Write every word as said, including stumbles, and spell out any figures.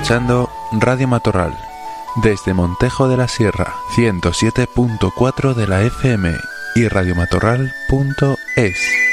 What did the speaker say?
escuchando Radio Matorral desde Montejo de la Sierra, ciento siete punto cuatro de la F M y radiomatorral punto es.